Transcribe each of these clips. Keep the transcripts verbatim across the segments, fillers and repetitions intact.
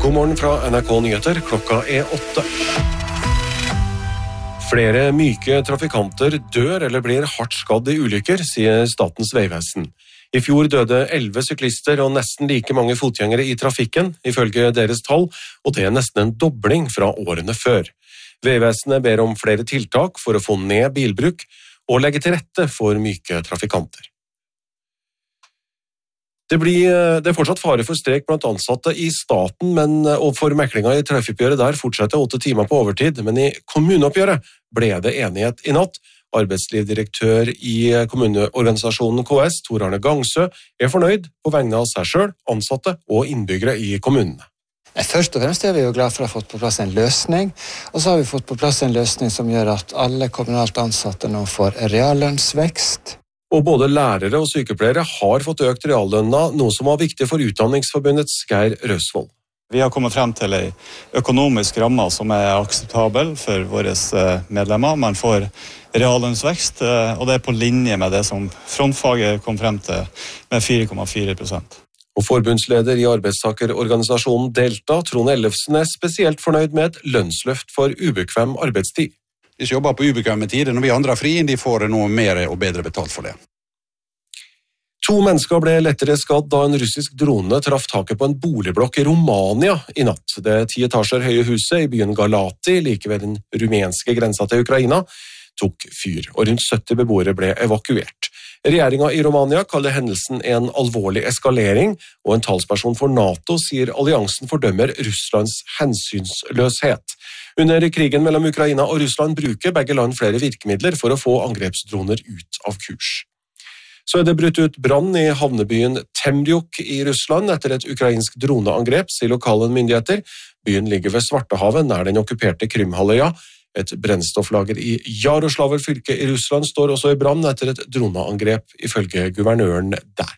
God morgen fra N R K Nyheter, klokka er åtte. Flere myke trafikanter dør eller blir hardt skadd i ulykker, sier Statens vegvesen. I fjor døde elleve syklister og nesten like mange fotgjengere i trafikken, ifølge deres tall, og det er nesten en dobling fra årene før. Vegvesenet ber om flere tiltak for å få ned bilbruk og legge til rette for myke trafikanter. Det, blir, det er fortsatt fare for streik blant ansatte i staten, men, og for meklinga i treffoppgjøret der fortsetter åtte timer på overtid, men i kommuneoppgjøret ble det enighet i natt. Arbeidslivdirektør i kommuneorganisasjonen K S, Tor Arne Gangsø, er fornøyd på vegne av seg selv, ansatte og innbyggere i kommunene. Først og fremst er vi jo glad for å ha fått på plass en løsning, og så har vi fått på plass en løsning som gjør at alle kommunalt ansatte nå får reallønnsvekst. Og både lærere og sykepleiere har fått økt reallønna, noe som var viktig for Utdanningsforbundets Geir Røsvold. Vi har kommet frem til en økonomisk ramme som er akseptabel for våre medlemmer. Man får reallønnsvekst, og det er på linje med det som frontfaget kom frem til med fire komma fire prosent. Og forbundsleder i arbeidstakerorganisasjonen Delta, Trond Ellefsen, er spesielt fornøyd med et lønnsløft for ubekvem arbeidstid. De som jobber på ubekvemme tider, når vi andre har fri, de får noe mer og bedre betalt for det. To mennesker ble lettere skadd da en russisk drone traff taket på en boligblokk i Romania i natt. Det ti etasjer høye huset i byen Galati, like ved den rumenske grensa til Ukraina, tok fyr, og rundt sytti beboere ble evakuert. Regjeringen i Romania kaller hendelsen en alvorlig eskalering, og en talsperson for NATO sier alliansen fordømmer Russlands hensynsløshet. Under krigen mellom Ukraina og Russland bruker begge land flere virkemidler for å få angrepsdroner ut av kurs. Så er det brutt ut brann i havnebyen Temrjuk i Russland etter et ukrainsk droneangrep, sier lokale myndigheter. Byen ligger ved Svartehavet nær den okkuperte Krymhalvøya. Et brennstofflager i Jaroslavl fylke i Russland står også i brann etter et droneangrep, ifølge guvernøren der.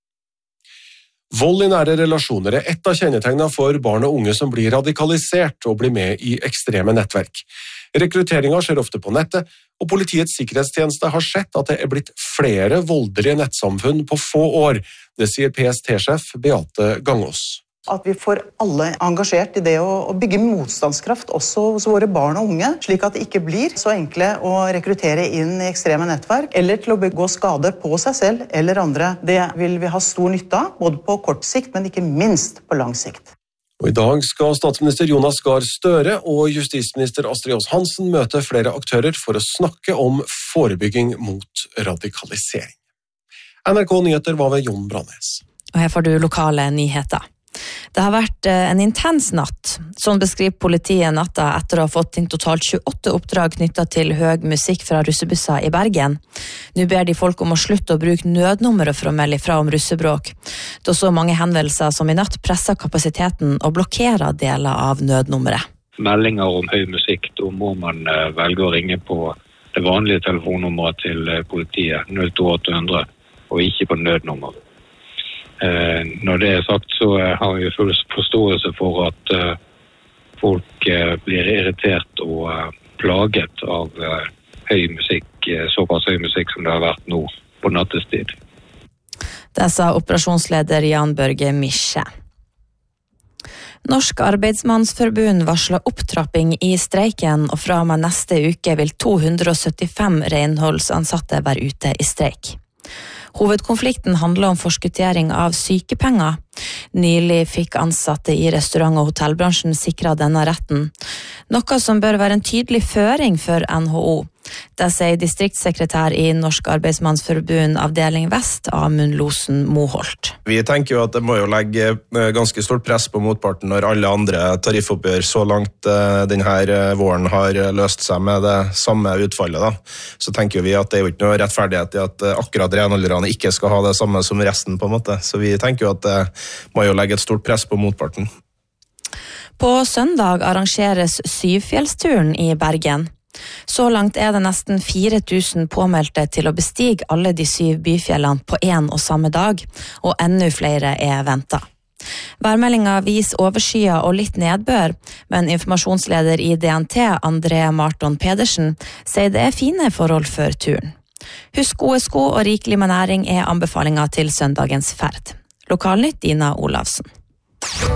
Vold i nære relasjoner er ett av kjennetegnene for barn og unge som blir radikalisert og blir med i ekstreme nettverk. Rekrutteringen skjer ofte på nettet, og Politiets sikkerhetstjeneste har sett at det er blitt flere voldelige nettsamfunn på få år. Det sier P S T-sjef Beate Gangås. At vi får alle engasjert i det å bygge motstandskraft også hos våre barn og unge, slik at det ikke blir så enkle å rekruttere inn i ekstreme nettverk, eller til å begå skader på seg selv eller andre. Det vil vi ha stor nytte av, både på kort sikt, men ikke minst på lang sikt. Og I dag skal statsminister Jonas Gahr Støre og justisminister Astrid Aas Hansen møte flere aktører for å snakke om forebygging mot radikalisering. N R K Nyheter var ved Jon Brannes. Og her får du lokale nyheter. Det har vært en intens natt, sånn beskriver politiet natta etter å ha fått inn totalt tjueåtte oppdrag knyttet til høy musikk fra russebusser i Bergen. Nå ber de folk om å slutte å bruke nødnummeret for å melde fra om russebråk. Det er så mange henvendelser som i natt presser kapasiteten og blokkerer deler av nødnummeret. Meldinger om høy musikk, da må man velge å ringe på det vanlige telefonnummeret til politiet, null to åtte hundre, og ikke på nødnummer. Når det er sagt, så har vi full forståelse for at folk blir irritert og plaget av høy musikk, såpass høy musikk som det har vært nå på nattestid. Det sa operasjonsleder Jan Børge Mische. Norsk Arbeidsmannsforbund varsler opptrapping i streiken, og fra og med neste uke vil to hundre og syttifem renholdsansatte være ute i streik. Hovedkonflikten handler om forskuttering av sykepenger. Nylig fikk ansatte i restaurant- og hotellbransjen sikret denne retten, noe som bør være en tydelig føring for N H O. Det sier distriktssekretær i Norsk Arbeidsmannsforbund avdeling Vest, Amund Losen Moholt. Vi tenker jo at det må jo legge ganske stort press på motparten når alle andre tariffoppgjør så langt denne våren har løst seg med det samme utfallet. Da. Så tenker vi at det er jo ikke noe rettferdighet i at akkurat renholderne ikke skal ha det samme som resten på en måte. Så vi tenker jo at det må jo legge et stort press på motparten. På søndag arrangeres Syvfjellsturen i Bergen. Så langt er det nesten fire tusen påmeldte til å bestige alle de syv byfjellene på en og samme dag, og enda flere er ventet. Værmeldingen viser overskya og litt nedbør, men informasjonsleder i D N T, André Marton Pedersen, sier det er fine forhold før turen. Husk gode sko og rikelig med næring er anbefalinger til søndagens ferd. Lokalnytt Dina Olavsen.